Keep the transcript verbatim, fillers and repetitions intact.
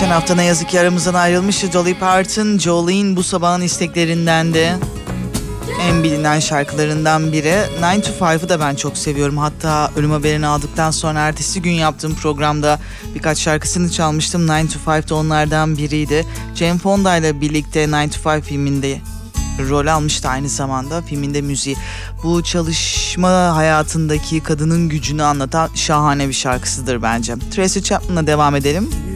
Geçen hafta ne yazık ki aramızdan ayrılmıştı Dolly Parton. Jolene bu sabahın isteklerindendi. En bilinen şarkılarından biri. nine to five'ı da ben çok seviyorum. Hatta ölüm haberini aldıktan sonra ertesi gün yaptığım programda birkaç şarkısını çalmıştım. nine to five de onlardan biriydi. Jane Fonda ile birlikte nine to five filminde rol almıştı aynı zamanda, filminde müziği. Bu çalışma hayatındaki kadının gücünü anlatan şahane bir şarkısıdır bence. Tracy Chapman'la devam edelim.